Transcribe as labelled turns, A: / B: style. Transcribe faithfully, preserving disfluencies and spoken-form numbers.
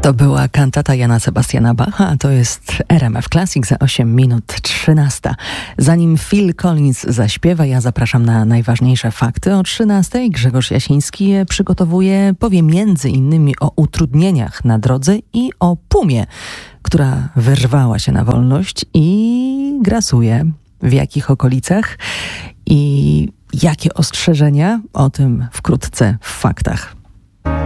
A: To była kantata Jana Sebastiana Bacha, a to jest R M F Classic za osiem minut trzynasta. Zanim Phil Collins zaśpiewa, ja zapraszam na najważniejsze fakty. O trzynastej Grzegorz Jasiński je przygotowuje, powie między innymi o utrudnieniach na drodze i o pumie, która wyrwała się na wolność i grasuje. W jakich okolicach i jakie ostrzeżenia? O tym wkrótce w faktach.